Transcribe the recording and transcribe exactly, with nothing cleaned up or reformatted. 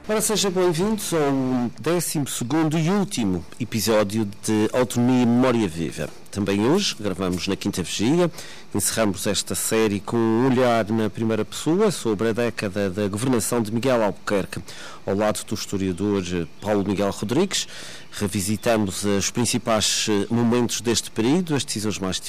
Ora, sejam bem-vindos ao décimo segundo e último episódio de Autonomia e Memória Viva. Também hoje gravamos na Quinta Vigia, encerramos esta série com um olhar na primeira pessoa sobre a década da governação de Miguel Albuquerque, ao lado do historiador Paulo Miguel Rodrigues. Revisitamos os principais momentos deste período, as decisões mais